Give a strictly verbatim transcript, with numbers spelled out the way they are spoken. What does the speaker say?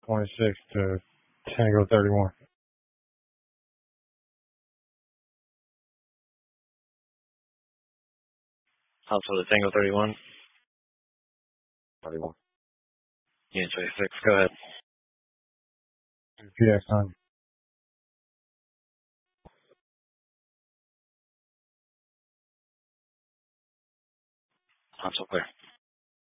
twenty-six to Tango thirty-one. Also to Tango thirty-one. thirty-one. Unit twenty-six, go ahead. P X nine. Also clear.